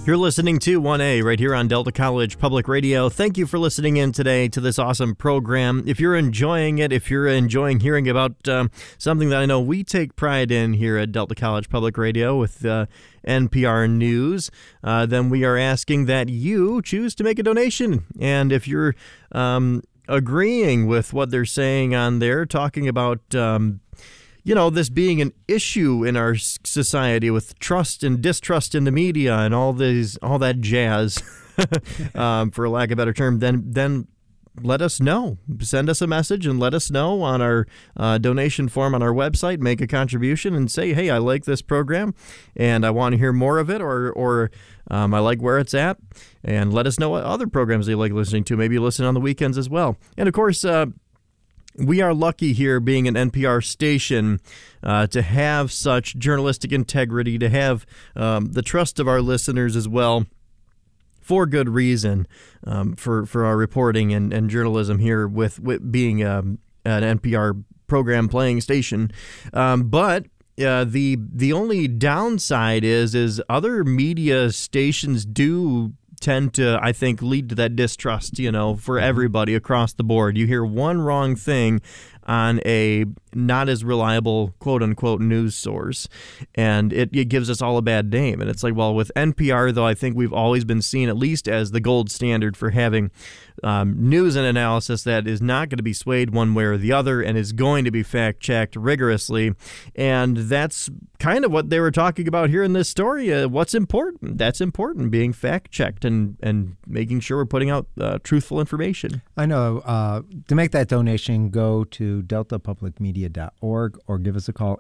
You're listening to 1A right here on Delta College Public Radio. Thank you for listening in today to this awesome program. If you're enjoying it, if you're enjoying hearing about something that I know we take pride in here at Delta College Public Radio with NPR News, then we are asking that you choose to make a donation. And if you're agreeing with what they're saying on there, talking about this being an issue in our society with trust and distrust in the media and all that jazz, for lack of a better term, then let us know. Send us a message and let us know on our donation form on our website. Make a contribution and say, hey, I like this program and I want to hear more of it, or I like where it's at. And let us know what other programs you like listening to. Maybe listen on the weekends as well. And of course, we are lucky here, being an NPR station, to have such journalistic integrity, to have the trust of our listeners as well, for good reason, for our reporting and journalism here with being an NPR program playing station. But the only downside is other media stations do tend to, I think, lead to that distrust, for everybody across the board. You hear one wrong thing on a not as reliable quote-unquote news source, and it gives us all a bad name. And it's like, well, with NPR, though, I think we've always been seen at least as the gold standard for having news and analysis that is not going to be swayed one way or the other and is going to be fact-checked rigorously. And that's kind of what they were talking about here in this story. What's important? That's important, being fact-checked and making sure we're putting out truthful information. I know. To make that donation, go to deltapublicmedia.org or give us a call,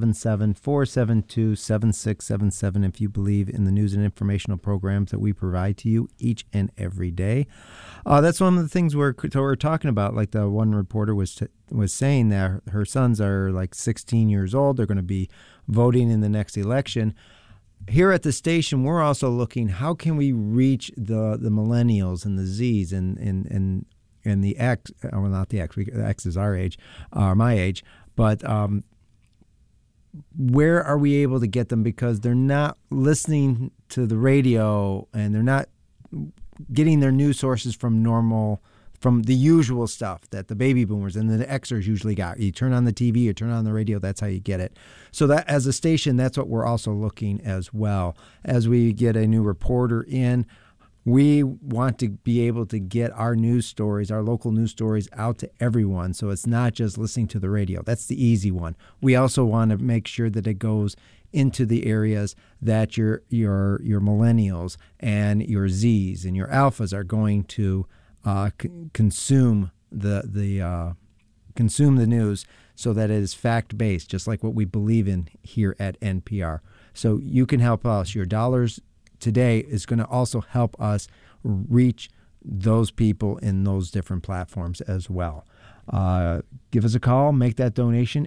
877-472-7677, if you believe in the news and informational programs that we provide to you each and every day. That's one of the things we're talking about. Like the one reporter was saying that her sons are like 16 years old. They're going to be voting in the next election. Here at the station, we're also looking, how can we reach the millennials and the Zs and the X, well, not the X, X is our age, my age, but where are we able to get them? Because they're not listening to the radio and they're not getting their news sources from the usual stuff that the baby boomers and the Xers usually got. You turn on the TV, you turn on the radio, that's how you get it. So that as a station, that's what we're also looking as well. As we get a new reporter in, we want to be able to get our news stories, our local news stories, out to everyone. So it's not just listening to the radio. That's the easy one. We also want to make sure that it goes into the areas that your millennials and your Zs and your alphas are going to consume the news, so that it is fact-based, just like what we believe in here at NPR. So you can help us. Your dollars today is going to also help us reach those people in those different platforms as well. Give us a call, make that donation,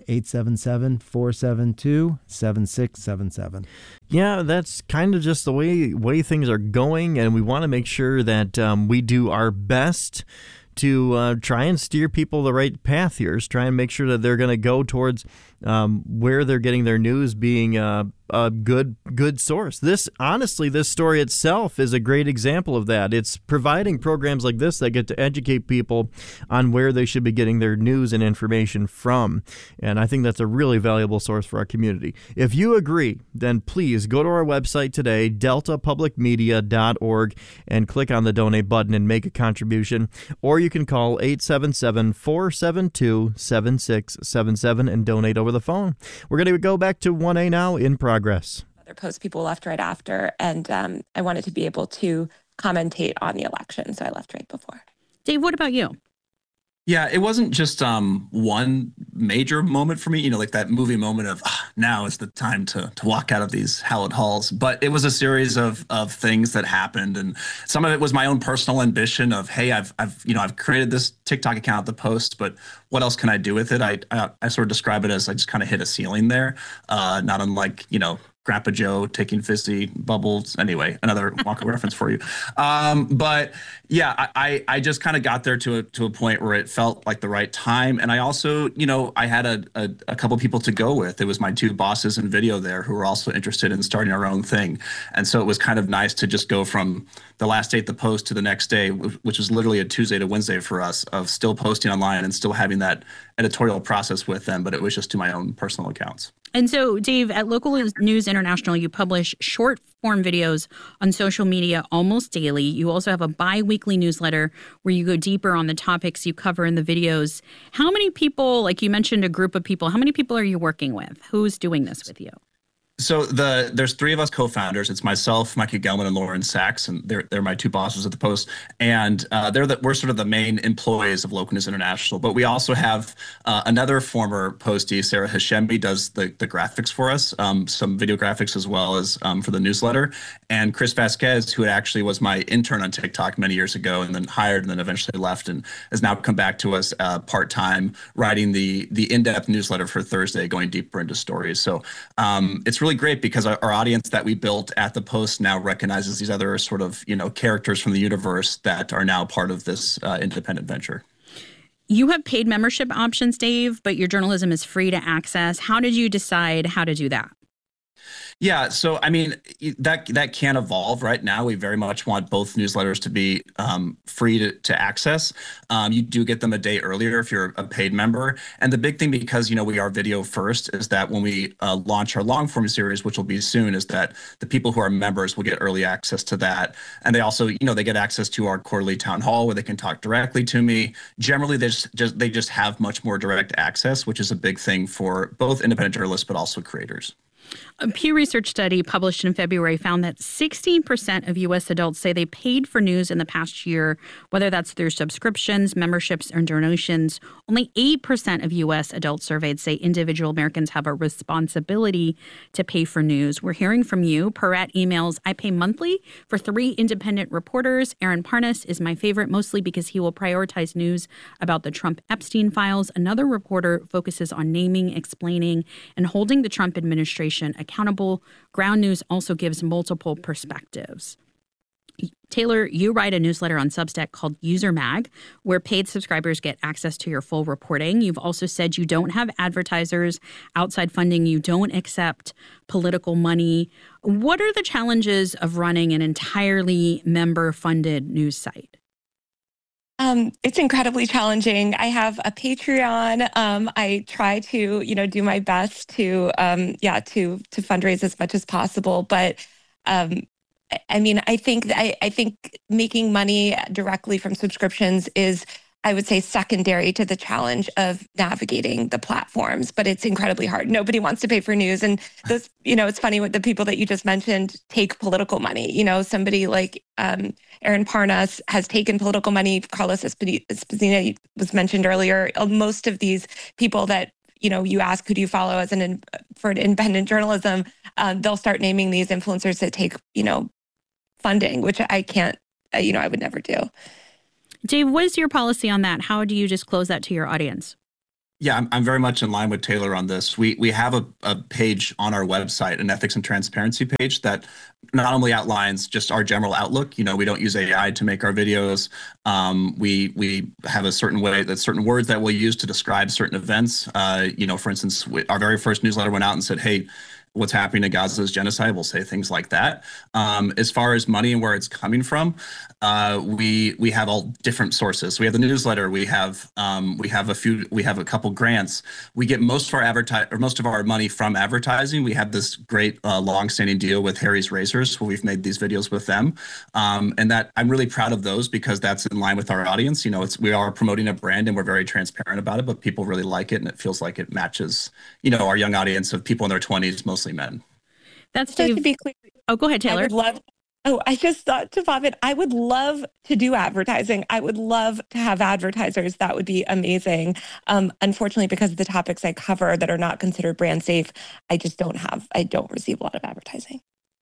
877-472-7677. Yeah, that's kind of just the way things are going, and we want to make sure that we do our best to try and steer people the right path here, try and make sure that they're going to go towards where they're getting their news, being a good source. This story itself is a great example of that. It's providing programs like this that get to educate people on where they should be getting their news and information from. And I think that's a really valuable source for our community. If you agree, then please go to our website today, deltapublicmedia.org, and click on the donate button and make a contribution. Or you can call 877-472-7677 and donate over the phone. We're going to go back to 1A now in progress. Other posts people left right after, and I wanted to be able to commentate on the election, so I left right before. Dave, what about you? Yeah, it wasn't just one major moment for me, like that movie moment of now is the time to walk out of these hallowed halls. But it was a series of things that happened, and some of it was my own personal ambition of, hey, I've created this TikTok account, the post, but what else can I do with it? I sort of describe it as I just kind of hit a ceiling there, not unlike Grandpa Joe taking fizzy bubbles. Anyway, another Wonka reference for you. But yeah, I just kind of got there to a point where it felt like the right time. And I also, I had a couple people to go with. It was my two bosses in video there who were also interested in starting our own thing. And so it was kind of nice to just go from the last day at the post to the next day, which was literally a Tuesday to Wednesday for us, of still posting online and still having that editorial process with them. But it was just to my own personal accounts. And so, Dave, at Local News International, you publish short form videos on social media almost daily. You also have a bi-weekly newsletter where you go deeper on the topics you cover in the videos. How many people, like you mentioned a group of people, how many people are you working with? Who's doing this with you? So there's three of us co-founders. It's myself, Mikey Gelman, and Lauren Sachs, and they're my two bosses at the Post. And we're sort of the main employees of Local News International. But we also have another former Postie, Sarah Hashemi, does the graphics for us, some video graphics as well as for the newsletter. And Chris Vasquez, who actually was my intern on TikTok many years ago, and then hired and then eventually left, and has now come back to us part-time, writing the in-depth newsletter for Thursday, going deeper into stories. So it's really great because our audience that we built at the Post now recognizes these other sort of, characters from the universe that are now part of this independent venture. You have paid membership options, Dave, but your journalism is free to access. How did you decide how to do that? Yeah, so I mean, that can evolve. Right now, we very much want both newsletters to be free to access. You do get them a day earlier if you're a paid member. And the big thing, because we are video first, is that when we launch our long form series, which will be soon, is that the people who are members will get early access to that. And they also, they get access to our quarterly town hall where they can talk directly to me. Generally, they just have much more direct access, which is a big thing for both independent journalists but also creators. A Pew Research study published in February found that 16% of U.S. adults say they paid for news in the past year, whether that's through subscriptions, memberships, or donations. Only 8% of U.S. adults surveyed say individual Americans have a responsibility to pay for news. We're hearing from you. Parat emails, I pay monthly for 3 independent reporters. Aaron Parnas is my favorite, mostly because he will prioritize news about the Trump Epstein files. Another reporter focuses on naming, explaining, and holding the Trump administration accountable. Ground News also gives multiple perspectives. Taylor, you write a newsletter on Substack called User Mag, where paid subscribers get access to your full reporting. You've also said you don't have advertisers, outside funding, you don't accept political money. What are the challenges of running an entirely member-funded news site? It's incredibly challenging. I have a Patreon. I try to, do my best to fundraise as much as possible. But I think making money directly from subscriptions is, I would say, secondary to the challenge of navigating the platforms, but it's incredibly hard. Nobody wants to pay for news. And those, it's funny with the people that you just mentioned take political money. Somebody like Aaron Parnas has taken political money. Carlos Espesina was mentioned earlier. Most of these people that, you ask, who do you follow as for independent journalism, they'll start naming these influencers that take, funding, which I can't, I would never do. Dave, what is your policy on that? How do you disclose that to your audience? Yeah, I'm very much in line with Taylor on this. We have a page on our website, an ethics and transparency page that not only outlines just our general outlook. We don't use AI to make our videos. We have a certain words that we'll use to describe certain events. For instance, our very first newsletter went out and said, hey, what's happening to Gaza is genocide. We'll say things like that. As far as money and where it's coming from, we have all different sources. We have the newsletter. We have a couple grants. We get most of our money from advertising. We have this great long-standing deal with Harry's Razors, where we've made these videos with them, and that I'm really proud of those because that's in line with our audience. We are promoting a brand and we're very transparent about it, but people really like it and it feels like it matches, our young audience of people in their 20s, mostly men. That's Dave. To be clear, oh, go ahead, Taylor. I just thought to pop it. I would love to do advertising. I would love to have advertisers. That would be amazing. Unfortunately, because of the topics I cover that are not considered brand safe, I don't receive a lot of advertising.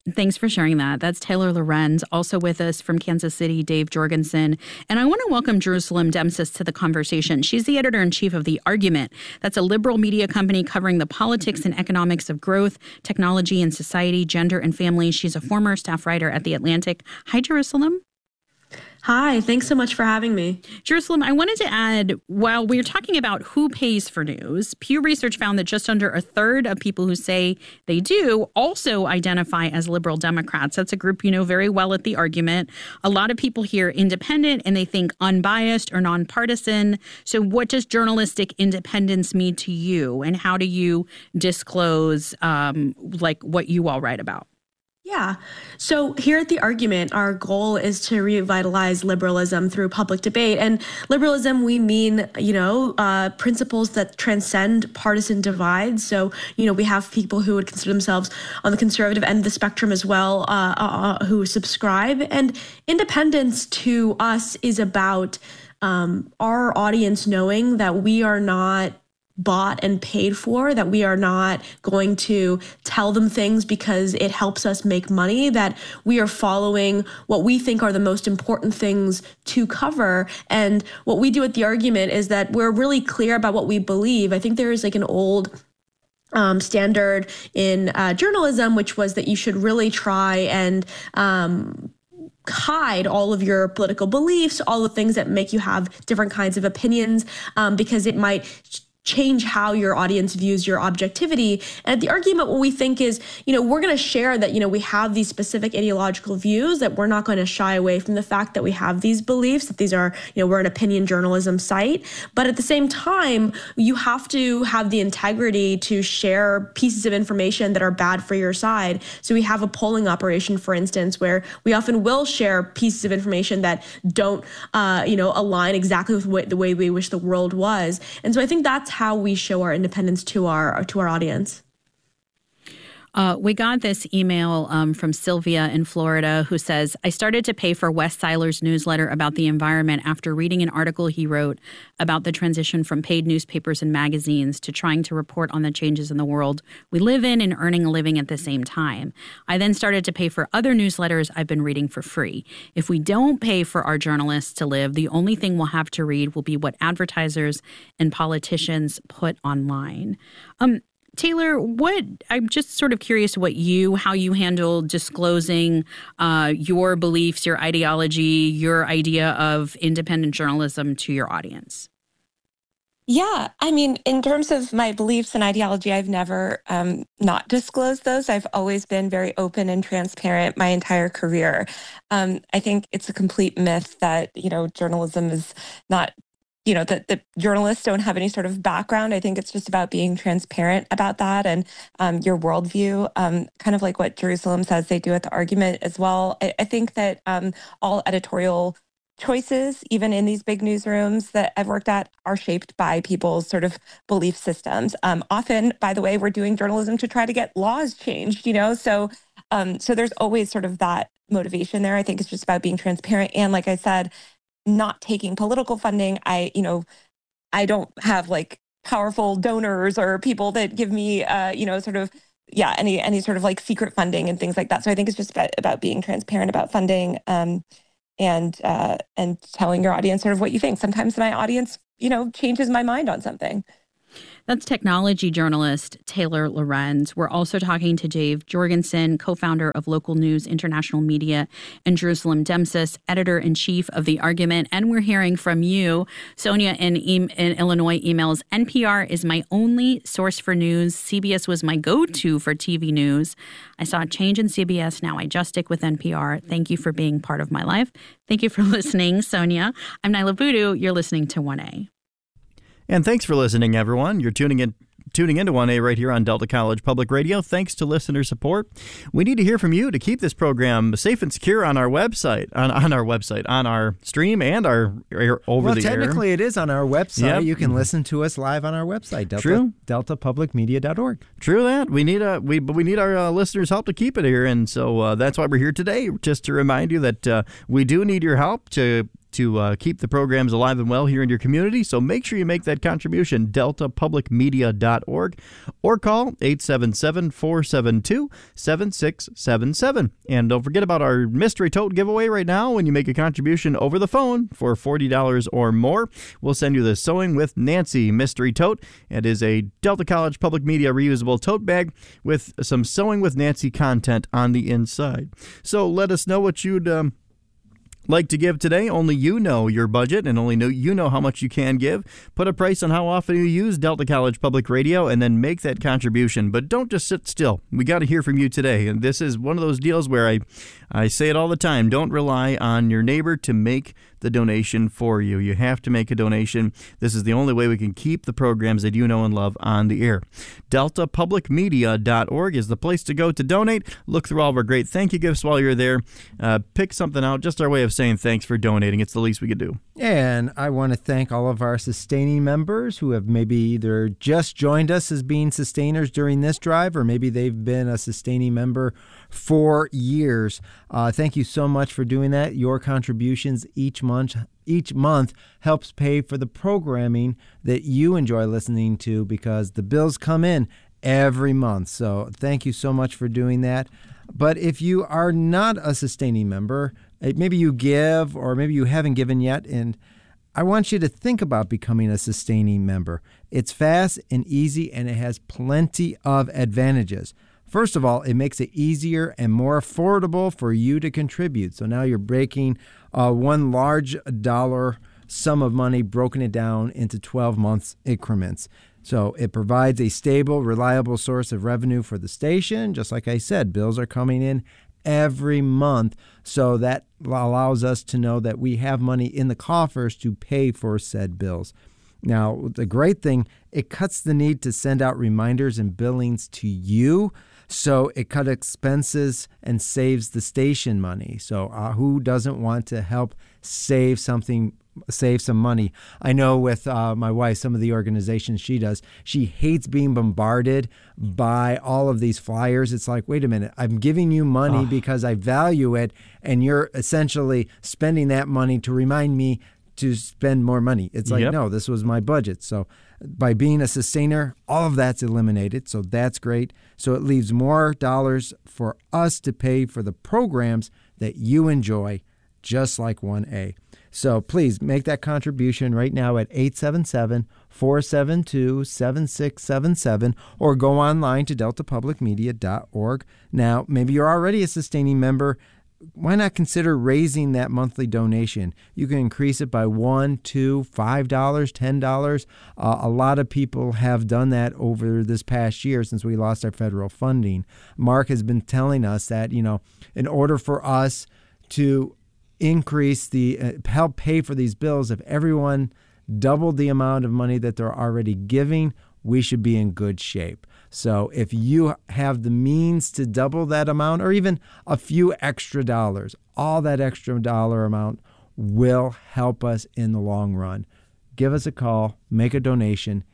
Thanks for sharing that. That's Taylor Lorenz. Also with us from Kansas City, Dave Jorgensen. And I want to welcome Jerusalem Demsis to the conversation. She's the editor-in-chief of The Argument. That's a liberal media company covering the politics and economics of growth, technology and society, gender and family. She's a former staff writer at The Atlantic. Hi, Jerusalem. Hi, thanks so much for having me. Jerusalem, I wanted to add, while we're talking about who pays for news, Pew Research found that just under a third of people who say they do also identify as liberal Democrats. That's a group you know very well at The Argument. A lot of people hear independent and they think unbiased or nonpartisan. So what does journalistic independence mean to you, and how do you disclose what you all write about? Yeah. So here at The Argument, our goal is to revitalize liberalism through public debate. And liberalism, we mean, principles that transcend partisan divides. So, we have people who would consider themselves on the conservative end of the spectrum as well, who subscribe. And independence to us is about our audience knowing that we are not bought and paid for, that we are not going to tell them things because it helps us make money, that we are following what we think are the most important things to cover. And what we do at The Argument is that we're really clear about what we believe. I think there is like an old standard in journalism, which was that you should really try and hide all of your political beliefs, all the things that make you have different kinds of opinions, because it might change how your audience views your objectivity. And at The Argument, what we think is, we're going to share that, we have these specific ideological views, that we're not going to shy away from the fact that we have these beliefs, that these are, we're an opinion journalism site. But at the same time, you have to have the integrity to share pieces of information that are bad for your side. So we have a polling operation, for instance, where we often will share pieces of information that don't, align exactly with the way we wish the world was. And so I think that's how we show our independence to our audience. We got this email from Sylvia in Florida who says, I started to pay for Wes Seiler's newsletter about the environment after reading an article he wrote about the transition from paid newspapers and magazines to trying to report on the changes in the world we live in and earning a living at the same time. I then started to pay for other newsletters I've been reading for free. If we don't pay for our journalists to live, the only thing we'll have to read will be what advertisers and politicians put online. Taylor, I'm just sort of curious how you handle disclosing your beliefs, your ideology, your idea of independent journalism to your audience. Yeah, I mean, in terms of my beliefs and ideology, I've never not disclosed those. I've always been very open and transparent my entire career. I think it's a complete myth that, journalism is not that the journalists don't have any sort of background. I think it's just about being transparent about that and your worldview, kind of like what Jerusalem says they do at The Argument as well. I think that all editorial choices, even in these big newsrooms that I've worked at, are shaped by people's sort of belief systems. Often, by the way, we're doing journalism to try to get laws changed, so there's always sort of that motivation there. I think it's just about being transparent. And like I said, not taking political funding. I don't have like powerful donors or people that give me, any sort of like secret funding and things like that. So I think it's just about being transparent about funding and telling your audience sort of what you think. Sometimes my audience, changes my mind on something. That's technology journalist Taylor Lorenz. We're also talking to Dave Jorgensen, co-founder of Local News International Media, and Jerusalem Demsis, editor-in-chief of The Argument. And we're hearing from you. Sonia in Illinois emails, NPR is my only source for news. CBS was my go-to for TV news. I saw a change in CBS. Now I just stick with NPR. Thank you for being part of my life. Thank you for listening, Sonia. I'm Nyla Boodoo. You're listening to 1A. And thanks for listening, everyone. You're tuning into 1A right here on Delta College Public Radio. Thanks to listener support. We need to hear from you to keep this program safe and secure on our website, on our stream and our over the air. Well, technically it is on our website. Yep. You can listen to us live on our website, deltapublicmedia.org. True that. We need our listeners' help to keep it here, and so that's why we're here today, just to remind you that we do need your help to to keep the programs alive and well here in your community. So make sure you make that contribution, deltapublicmedia.org, or call 877-472-7677. And don't forget about our mystery tote giveaway right now. When you make a contribution over the phone for $40 or more, we'll send you the Sewing with Nancy mystery tote. It is a Delta College Public Media reusable tote bag with some Sewing with Nancy content on the inside. So let us know what you'd like to give today. Only you know your budget, and only you know how much you can give. Put a price on how often you use Delta College Public Radio, and then make that contribution. But don't just sit still. We got to hear from you today. And this is one of those deals where I say it all the time. Don't rely on your neighbor to make the donation for you. You have to make a donation. This is the only way we can keep the programs that you know and love on the air. DeltaPublicMedia.org is the place to go to donate. Look through all of our great thank you gifts while you're there. Pick something out, just our way of saying thanks for donating. It's the least we could do. And I want to thank all of our sustaining members who have maybe either just joined us as being sustainers during this drive, or maybe they've been a sustaining member for years. Thank you so much for doing that. Your contributions each month helps pay for the programming that you enjoy listening to, because the bills come in every month. So thank you so much for doing that. But if you are not a sustaining member, maybe you give, or maybe you haven't given yet, and I want you to think about becoming a sustaining member. It's fast and easy, and it has plenty of advantages. First of all, it makes it easier and more affordable for you to contribute. So now you're breaking one large dollar sum of money, broken it down into 12 months increments. So it provides a stable, reliable source of revenue for the station. Just like I said, bills are coming in every month. So that allows us to know that we have money in the coffers to pay for said bills. Now, the great thing, it cuts the need to send out reminders and billings to you. So it cuts expenses and saves the station money. So who doesn't want to help save some money? I know with my wife, some of the organizations she does, she hates being bombarded by all of these flyers. It's like, wait a minute, I'm giving you money because I value it, and you're essentially spending that money to remind me to spend more money. It's like, no, this was my budget. So by being a sustainer, all of that's eliminated. So that's great. So it leaves more dollars for us to pay for the programs that you enjoy, just like 1A. So please make that contribution right now at 877-472-7677, or go online to deltapublicmedia.org. Now, maybe you're already a sustaining member. Why not consider raising that monthly donation? You can increase it by $1, $2, $5, $10. A lot of people have done that over this past year since we lost our federal funding. Mark has been telling us that, in order for us to increase help pay for these bills, if everyone doubled the amount of money that they're already giving, we should be in good shape. So if you have the means to double that amount, or even a few extra dollars, all that extra dollar amount will help us in the long run. Give us a call, make a donation,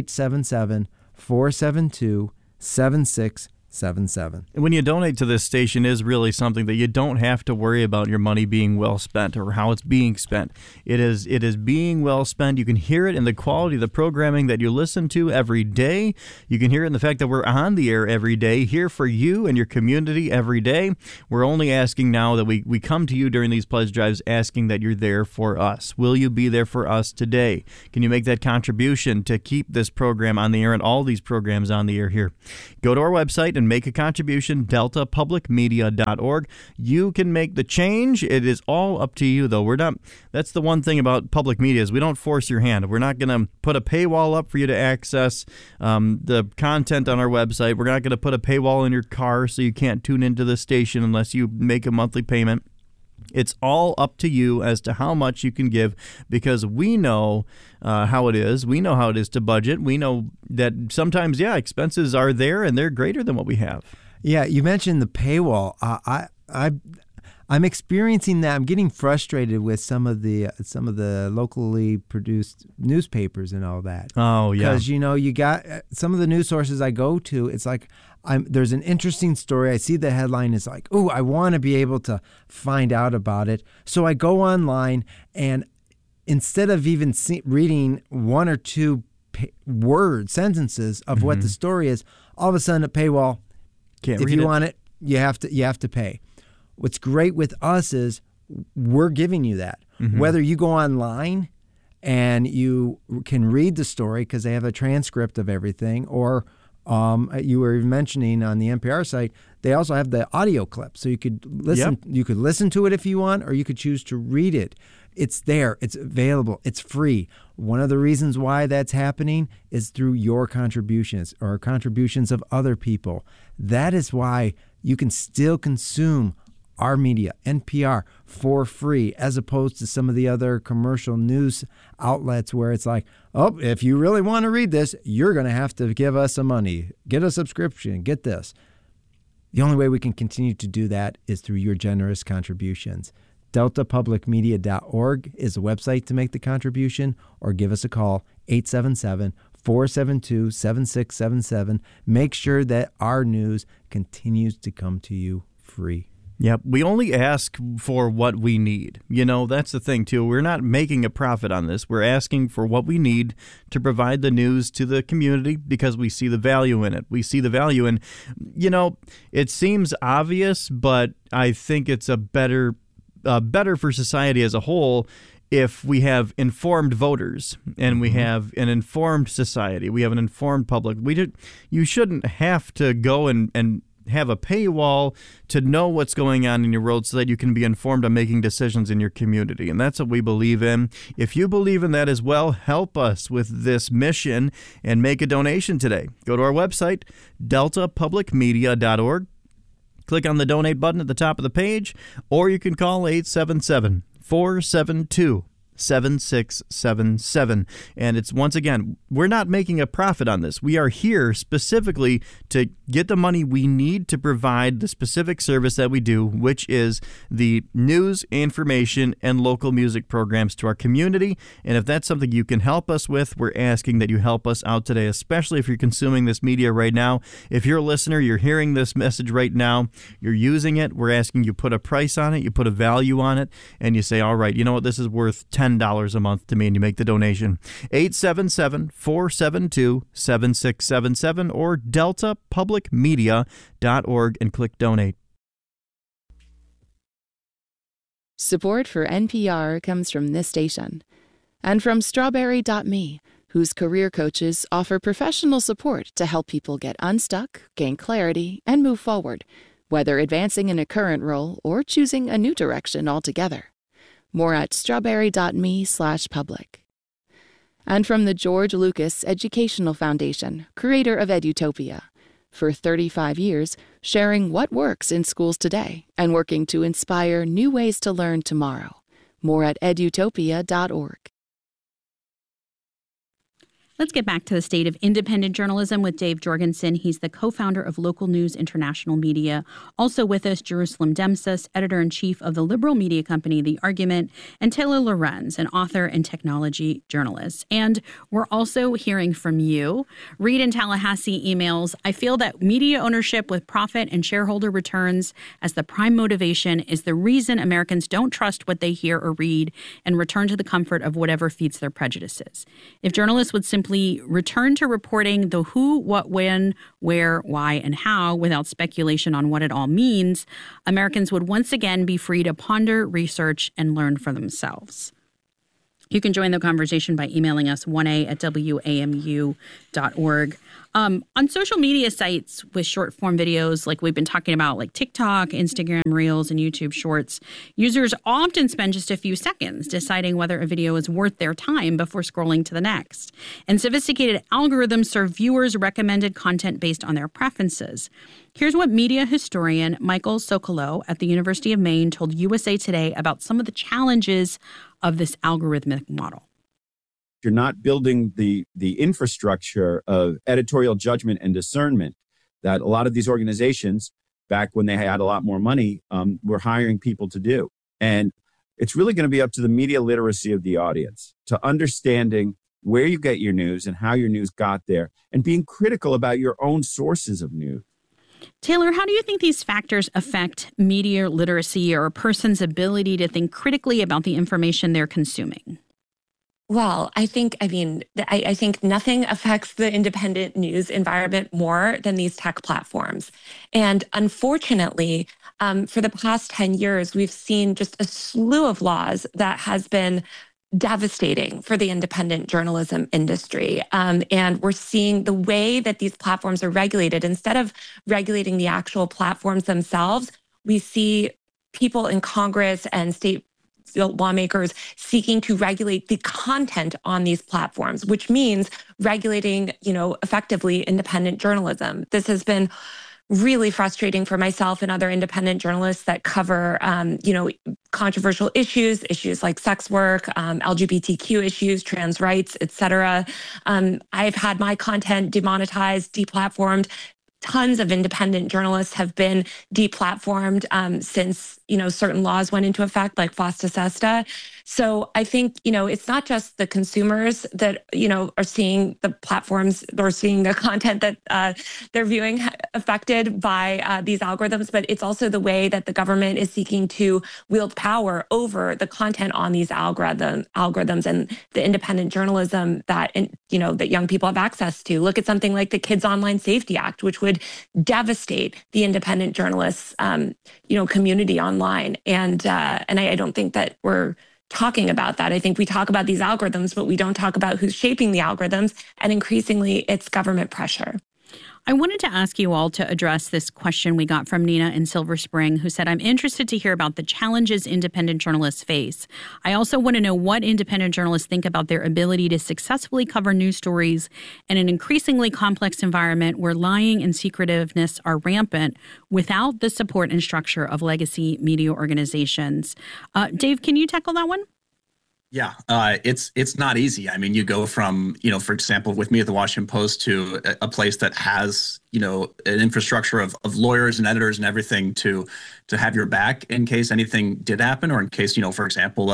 877-472-7677. And when you donate to this station, is really something that you don't have to worry about your money being well spent or how it's being spent. It is being well spent. You can hear it in the quality of the programming that you listen to every day. You can hear it in the fact that we're on the air every day, here for you and your community every day. We're only asking now that we come to you during these pledge drives, asking that you're there for us. Will you be there for us today? Can you make that contribution to keep this program on the air and all these programs on the air here? Go to our website and make a contribution, deltapublicmedia.org. You can make the change. It is all up to you, though. That's the one thing about public media, is we don't force your hand. We're not going to put a paywall up for you to access the content on our website. We're not going to put a paywall in your car so you can't tune into the station unless you make a monthly payment. It's all up to you as to how much you can give, because we know how it is. We know how it is to budget. We know that sometimes, expenses are there and they're greater than what we have. Yeah, you mentioned the paywall. I'm experiencing that. I'm getting frustrated with some of the locally produced newspapers and all that. Oh, yeah. Because, you got some of the news sources I go to, it's like, there's an interesting story. I see the headline is like, oh, I want to be able to find out about it. So I go online, and instead of even reading one or two sentences of what the story is, all of a sudden a paywall. If you want it, you have to pay. What's great with us is we're giving you that. Whether you go online and you can read the story because they have a transcript of everything, or you were mentioning on the NPR site, they also have the audio clip, so you could listen. Yep. You could listen to it if you want, or you could choose to read it. It's there. It's available. It's free. One of the reasons why that's happening is through your contributions or contributions of other people. That is why you can still consume our media, NPR, for free, as opposed to some of the other commercial news outlets where it's like, oh, if you really want to read this, you're going to have to give us some money, get a subscription, get this. The only way we can continue to do that is through your generous contributions. DeltaPublicMedia.org is the website to make the contribution, or give us a call, 877-472-7677. Make sure that our news continues to come to you free. Yep. We only ask for what we need. That's the thing, too. We're not making a profit on this. We're asking for what we need to provide the news to the community because we see the value in it. We see the value in, it seems obvious, but I think it's better for society as a whole if we have informed voters and we have an informed society. We have an informed public. You shouldn't have to go and have a paywall to know what's going on in your world so that you can be informed on making decisions in your community. And that's what we believe in. If you believe in that as well, help us with this mission and make a donation today. Go to our website, deltapublicmedia.org. Click on the donate button at the top of the page, or you can call 877-472-7677. And it's, once again, we're not making a profit on this. We are here specifically to get the money we need to provide the specific service that we do, which is the news, information, and local music programs to our community. And if that's something you can help us with, we're asking that you help us out today, especially if you're consuming this media right now. If you're a listener, you're hearing this message right now, you're using it, we're asking you put a price on it, you put a value on it, and you say, all right, you know what, this is worth $10 a month to me, and you make the donation. 877-472-7677 or DeltaPublicMedia.org and click donate. Support for NPR comes from this station and from Strawberry.me, whose career coaches offer professional support to help people get unstuck, gain clarity, and move forward, whether advancing in a current role or choosing a new direction altogether. More at strawberry.me/public. And from the George Lucas Educational Foundation, creator of Edutopia. For 35 years, sharing what works in schools today and working to inspire new ways to learn tomorrow. More at edutopia.org. Let's get back to the state of independent journalism with Dave Jorgensen. He's the co-founder of Local News International Media. Also with us, Jerusalem Demsas, editor-in-chief of the liberal media company The Argument, and Taylor Lorenz, an author and technology journalist. And we're also hearing from you. Reed in Tallahassee emails, I feel that media ownership with profit and shareholder returns as the prime motivation is the reason Americans don't trust what they hear or read and return to the comfort of whatever feeds their prejudices. If journalists would simply return to reporting the who, what, when, where, why, and how without speculation on what it all means, Americans would once again be free to ponder, research, and learn for themselves. You can join the conversation by emailing us 1a@wamu.org. On social media sites with short-form videos like we've been talking about, like TikTok, Instagram Reels, and YouTube Shorts, users often spend just a few seconds deciding whether a video is worth their time before scrolling to the next. And sophisticated algorithms serve viewers recommended content based on their preferences. Here's what media historian Michael Socolow at the University of Maine told USA Today about some of the challenges of this algorithmic model. You're not building the infrastructure of editorial judgment and discernment that a lot of these organizations, back when they had a lot more money, were hiring people to do. And it's really going to be up to the media literacy of the audience, to understanding where you get your news and how your news got there, and being critical about your own sources of news. Taylor, how do you think these factors affect media literacy or a person's ability to think critically about the information they're consuming? Well, I think nothing affects the independent news environment more than these tech platforms. And unfortunately, for the past 10 years, we've seen just a slew of laws that has been devastating for the independent journalism industry. And we're seeing the way that these platforms are regulated. Instead of regulating the actual platforms themselves, we see people in Congress and state lawmakers seeking to regulate the content on these platforms, which means regulating, effectively independent journalism. This has been really frustrating for myself and other independent journalists that cover, controversial issues like sex work, LGBTQ issues, trans rights, et cetera. I've had my content demonetized, deplatformed. Tons of independent journalists have been deplatformed since, certain laws went into effect, like FOSTA SESTA. So I think, it's not just the consumers that, are seeing the platforms or seeing the content that they're viewing affected by these algorithms, but it's also the way that the government is seeking to wield power over the content on these algorithms and the independent journalism that, that young people have access to. Look at something like the Kids Online Safety Act, which would devastate the independent journalists, community online. And I don't think that we're talking about that. I think we talk about these algorithms, but we don't talk about who's shaping the algorithms. And increasingly, it's government pressure. I wanted to ask you all to address this question we got from Nina in Silver Spring, who said, I'm interested to hear about the challenges independent journalists face. I also want to know what independent journalists think about their ability to successfully cover news stories in an increasingly complex environment where lying and secretiveness are rampant without the support and structure of legacy media organizations. Dave, can you tackle that one? Yeah, it's not easy. I mean, you go from, for example, with me at the Washington Post to a place that has, an infrastructure of lawyers and editors and everything to have your back in case anything did happen, or in case, for example,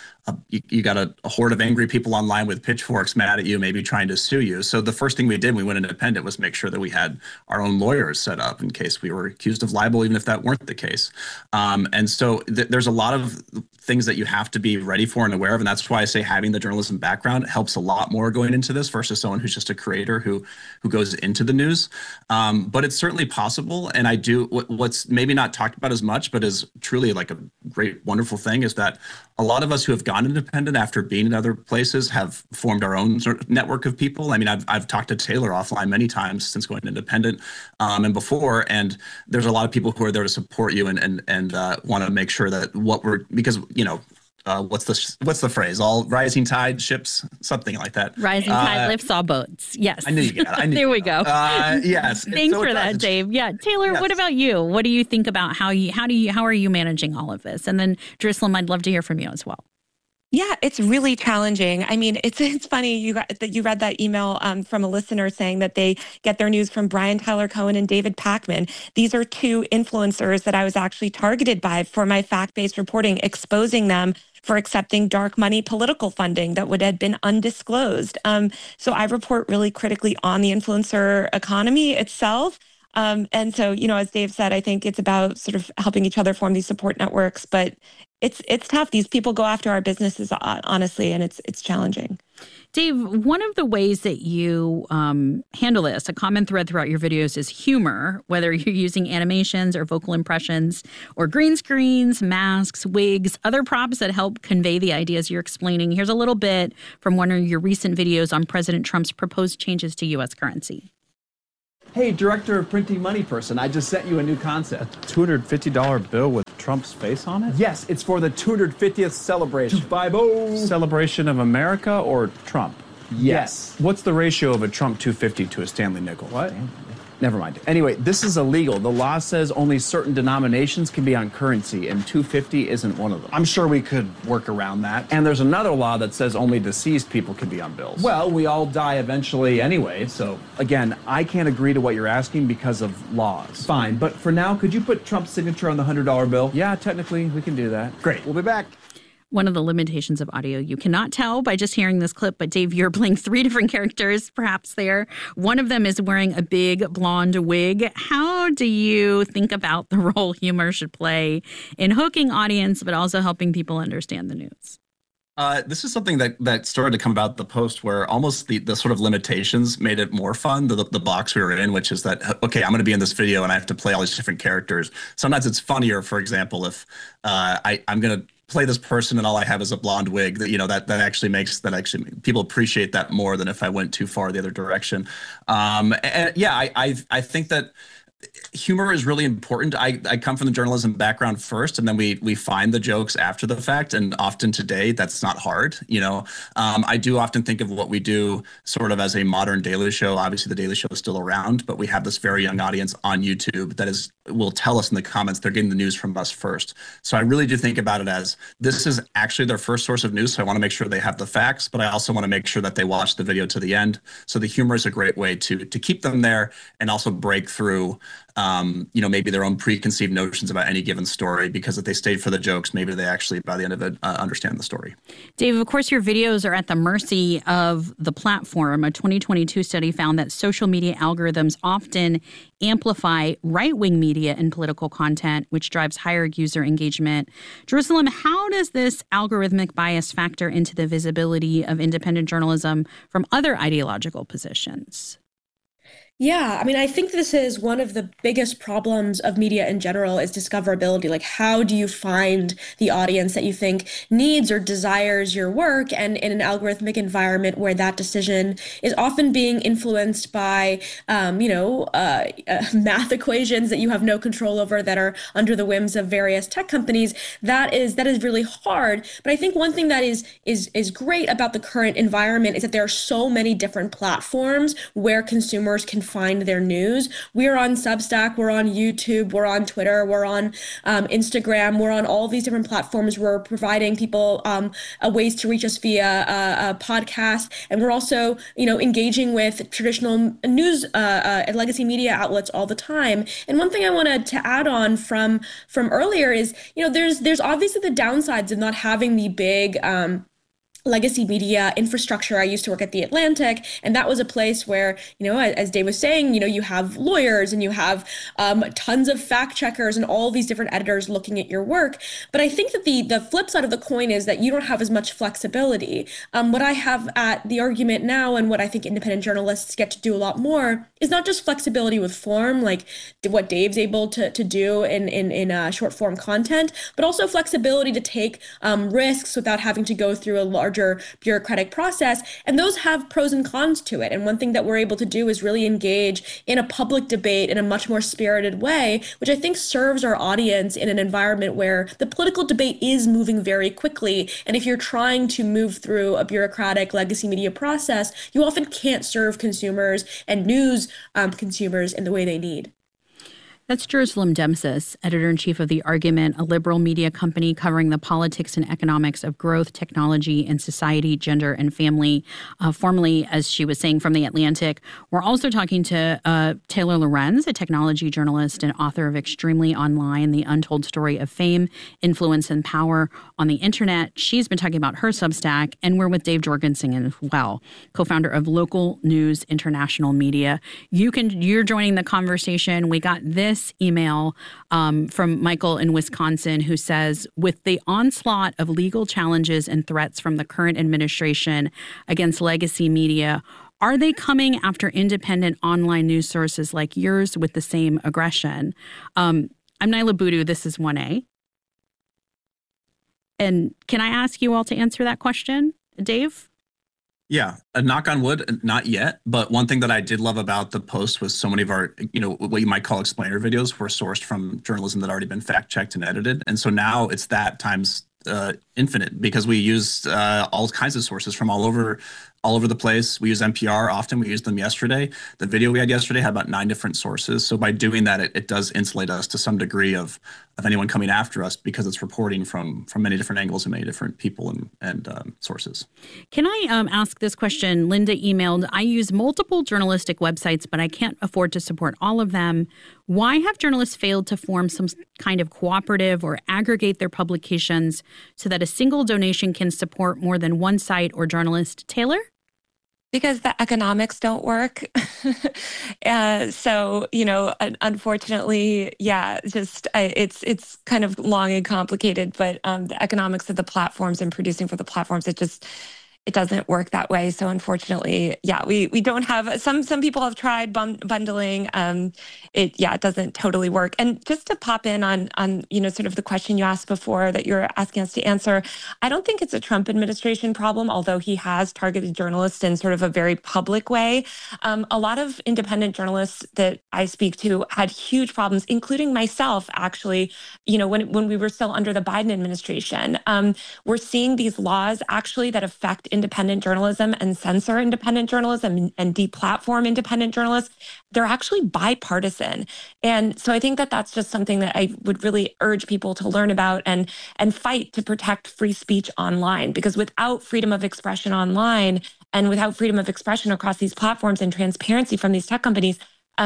you got a horde of angry people online with pitchforks mad at you, maybe trying to sue you. So the first thing we did when we went independent was make sure that we had our own lawyers set up in case we were accused of libel, even if that weren't the case. And so there's a lot of things that you have to be ready for and aware of. And that's why I say having the journalism background helps a lot more going into this versus someone who's just a creator who goes into the news. But it's certainly possible. And I do what's maybe not talked about as much, but is truly like a great, wonderful thing is that a lot of us who have gone independent after being in other places have formed our own sort of network of people. I mean, I've talked to Taylor offline many times since going independent and before, and there's a lot of people who are there to support you and want to make sure that because what's the phrase? All rising tide ships, something like that. Rising tide lifts all boats. Yes. I knew you got it. There we go. Yes. Thanks for that, Dave. Yeah. Taylor, What about you? What do you think about how are you managing all of this? And then Jerusalem, I'd love to hear from you as well. Yeah, it's really challenging. I mean, it's funny you read that email from a listener saying that they get their news from Brian Tyler Cohen and David Pakman. These are two influencers that I was actually targeted by for my fact-based reporting, exposing them for accepting dark money political funding that would have been undisclosed. So I report really critically on the influencer economy itself. And so, as Dave said, I think it's about sort of helping each other form these support networks, but it's tough. These people go after our businesses, honestly, and it's challenging. Dave, one of the ways that you handle this, a common thread throughout your videos, is humor, whether you're using animations or vocal impressions or green screens, masks, wigs, other props that help convey the ideas you're explaining. Here's a little bit from one of your recent videos on President Trump's proposed changes to U.S. currency. Hey, Director of Printing Money person, I just sent you a new concept. $250 bill with Trump's face on it? Yes, it's for the 250th celebration. 250. Celebration of America or Trump? Yes. What's the ratio of a Trump 250 to a Stanley nickel? What? Never mind. Anyway, this is illegal. The law says only certain denominations can be on currency, and 250 isn't one of them. I'm sure we could work around that. And there's another law that says only deceased people can be on bills. Well, we all die eventually anyway, so again, I can't agree to what you're asking because of laws. Fine, but for now, could you put Trump's signature on the $100 bill? Yeah, technically, we can do that. Great. We'll be back. One of the limitations of audio, you cannot tell by just hearing this clip, but Dave, you're playing 3 different characters perhaps there. One of them is wearing a big blonde wig. How do you think about the role humor should play in hooking audience, but also helping people understand the news? This is something that started to come about the post where almost the sort of limitations made it more fun, the box we were in, which is that, okay, I'm going to be in this video and I have to play all these different characters. Sometimes it's funnier, for example, if I'm going to play this person and all I have is a blonde wig, that actually makes people appreciate that more than if I went too far the other direction. And yeah, I think that humor is really important. I come from the journalism background first, and then we find the jokes after the fact. And often today, that's not hard. I do often think of what we do sort of as a modern Daily Show. Obviously, the Daily Show is still around, but we have this very young audience on YouTube that will tell us in the comments they're getting the news from us first. So I really do think about it as this is actually their first source of news. So I want to make sure they have the facts, but I also want to make sure that they watch the video to the end. So the humor is a great way to keep them there and also break through maybe their own preconceived notions about any given story, because if they stayed for the jokes, maybe they actually, by the end of it, understand the story. Dave, of course, your videos are at the mercy of the platform. A 2022 study found that social media algorithms often amplify right-wing media and political content, which drives higher user engagement. Jerusalem, how does this algorithmic bias factor into the visibility of independent journalism from other ideological positions? Yeah, I mean, I think this is one of the biggest problems of media in general is discoverability. Like, how do you find the audience that you think needs or desires your work? And in an algorithmic environment where that decision is often being influenced by, math equations that you have no control over that are under the whims of various tech companies, that is really hard. But I think one thing that is great about the current environment is that there are so many different platforms where consumers can find their news. We're on Substack, we're on YouTube, we're on Twitter, we're on Instagram, we're on all these different platforms. We're providing people ways to reach us via a podcast, and we're also, engaging with traditional news and legacy media outlets all the time. And one thing I wanted to add on from earlier is, there's obviously the downsides of not having the big legacy media infrastructure. I used to work at The Atlantic, and that was a place where, as Dave was saying, you have lawyers and you have tons of fact checkers and all these different editors looking at your work. But I think that the flip side of the coin is that you don't have as much flexibility. What I have at The Argument now, and what I think independent journalists get to do a lot more, is not just flexibility with form, like what Dave's able to do in short form content, but also flexibility to take risks without having to go through a larger bureaucratic process. And those have pros and cons to it. And one thing that we're able to do is really engage in a public debate in a much more spirited way, which I think serves our audience in an environment where the political debate is moving very quickly. And if you're trying to move through a bureaucratic legacy media process, you often can't serve consumers and news consumers in the way they need. That's Jerusalem Demsas, editor-in-chief of The Argument, a liberal media company covering the politics and economics of growth, technology, and society, gender, and family. Formerly, as she was saying, from The Atlantic. We're also talking to Taylor Lorenz, a technology journalist and author of Extremely Online, The Untold Story of Fame, Influence, and Power on the Internet. She's been talking about her Substack, and we're with Dave Jorgensen as well, co-founder of Local News International Media. You're joining the conversation. We got this email from Michael in Wisconsin, who says, with the onslaught of legal challenges and threats from the current administration against legacy media, are they coming after independent online news sources like yours with the same aggression? I'm Naila Boodoo. This is 1A. And can I ask you all to answer that question, Dave? Yeah, a knock on wood, not yet. But one thing that I did love about the post was so many of our, what you might call explainer videos were sourced from journalism that already been fact checked and edited. And so now it's that times infinite, because we use all kinds of sources from all over the place. We use NPR often. We used them yesterday. The video we had yesterday had about 9 different sources. So by doing that, it does insulate us to some degree of anyone coming after us because it's reporting from many different angles and many different people and sources. Can I ask this question? Linda emailed, I use multiple journalistic websites, but I can't afford to support all of them. Why have journalists failed to form some kind of cooperative or aggregate their publications so that a single donation can support more than one site or journalist? Taylor? Because the economics don't work. So, unfortunately, it's kind of long and complicated, but the economics of the platforms and producing for the platforms, it doesn't work that way. So unfortunately, we don't have, some people have tried bundling. It doesn't totally work. And just to pop in on, sort of the question you asked before that you're asking us to answer, I don't think it's a Trump administration problem, although he has targeted journalists in sort of a very public way. A lot of independent journalists that I speak to had huge problems, including myself, actually, when we were still under the Biden administration. We're seeing these laws actually that affect independent journalism and censor independent journalism and deplatform independent journalists. They're actually bipartisan. And so I think that that's just something that I would really urge people to learn about and fight to protect free speech online, because without freedom of expression online and without freedom of expression across these platforms and transparency from these tech companies,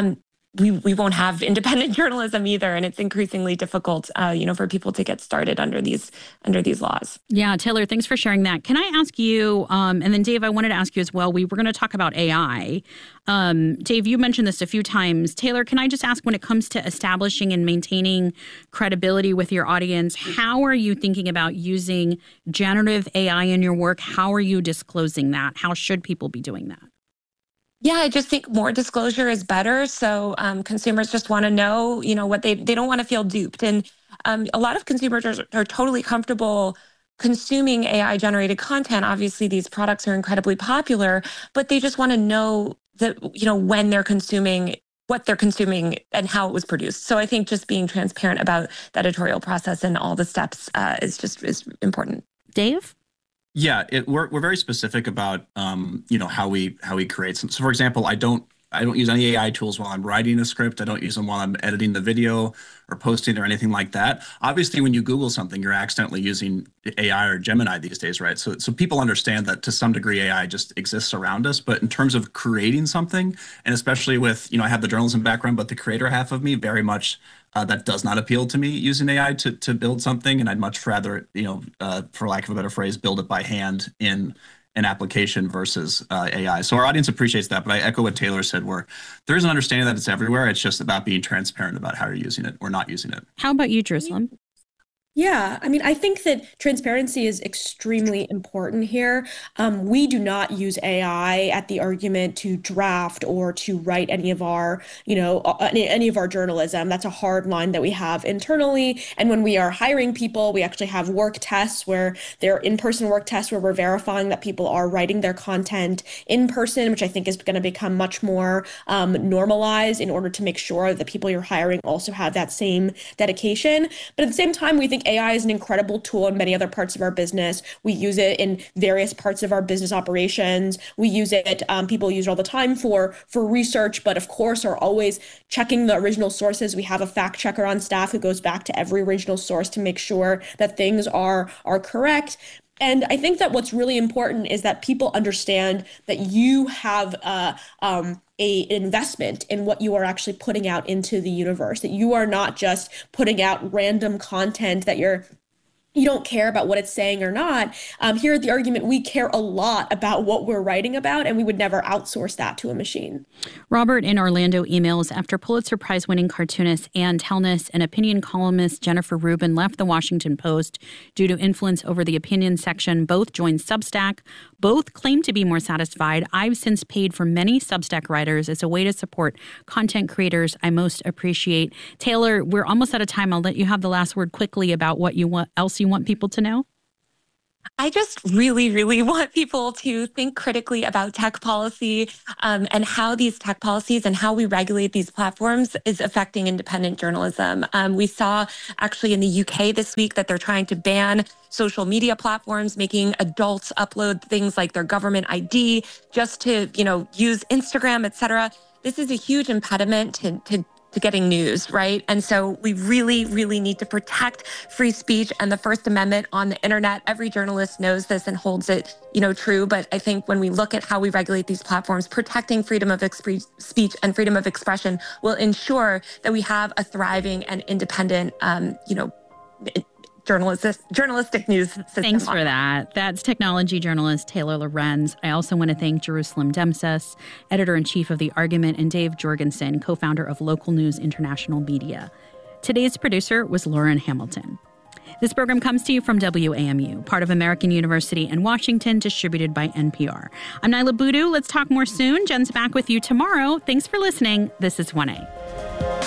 we won't have independent journalism either, and it's increasingly difficult, for people to get started under these laws. Yeah, Taylor, thanks for sharing that. Can I ask you, and then Dave, I wanted to ask you as well. We were going to talk about AI. Dave, you mentioned this a few times. Taylor, can I just ask, when it comes to establishing and maintaining credibility with your audience, how are you thinking about using generative AI in your work? How are you disclosing that? How should people be doing that? Yeah, I just think more disclosure is better. So consumers just want to know, what they don't want to feel duped. And a lot of consumers are totally comfortable consuming AI generated content. Obviously, these products are incredibly popular, but they just want to know that, when they're consuming, what they're consuming and how it was produced. So I think just being transparent about the editorial process and all the steps is important. Dave? Yeah, we're very specific about how we create. So for example, I don't use any AI tools while I'm writing a script. I don't use them while I'm editing the video or posting or anything like that. Obviously, when you Google something, you're accidentally using AI or Gemini these days, right? So people understand that to some degree AI just exists around us. But in terms of creating something, and especially with, I have the journalism background, but the creator half of me very much that does not appeal to me, using AI to build something. And I'd much rather, for lack of a better phrase, build it by hand in an application versus AI. So our audience appreciates that. But I echo what Taylor said, where there's an understanding that it's everywhere. It's just about being transparent about how you're using it or not using it. How about you, Jerusalem? Yeah, I think that transparency is extremely important here. We do not use AI at the argument to draft or to write any of our, any of our journalism. That's a hard line that we have internally. And when we are hiring people, we actually have work tests where they're in-person work tests where we're verifying that people are writing their content in person, which I think is going to become much more normalized in order to make sure that people you're hiring also have that same dedication. But at the same time, we think AI is an incredible tool in many other parts of our business. We use it in various parts of our business operations. We use it, people use it all the time for research, but of course are always checking the original sources. We have a fact checker on staff who goes back to every original source to make sure that things are correct. And I think that what's really important is that people understand that you have an investment in what you are actually putting out into the universe, that you are not just putting out random content that you don't care about what it's saying or not. Here at The Argument, we care a lot about what we're writing about, and we would never outsource that to a machine. Robert in Orlando emails, after Pulitzer Prize-winning cartoonist Ann Telnis and opinion columnist Jennifer Rubin left The Washington Post due to influence over the opinion section, both joined Substack. Both claim to be more satisfied. I've since paid for many Substack writers as a way to support content creators I most appreciate. Taylor, we're almost out of time. I'll let you have the last word quickly about what you want people to know. I just really, really want people to think critically about tech policy and how these tech policies and how we regulate these platforms is affecting independent journalism. We saw actually in the UK this week that they're trying to ban social media platforms, making adults upload things like their government ID just to, use Instagram, et cetera. This is a huge impediment to getting news, right? And so we really, really need to protect free speech and the First Amendment on the internet. Every journalist knows this and holds it, true. But I think when we look at how we regulate these platforms, protecting freedom of speech and freedom of expression will ensure that we have a thriving and independent, journalistic news system. Thanks for that. That's technology journalist Taylor Lorenz. I also want to thank Jerusalem Demses, editor-in-chief of The Argument, and Dave Jorgensen, co-founder of Local News International Media. Today's producer was Lauren Hamilton. This program comes to you from WAMU, part of American University in Washington, distributed by NPR. I'm Nyla Boodoo. Let's talk more soon. Jen's back with you tomorrow. Thanks for listening. This is 1A.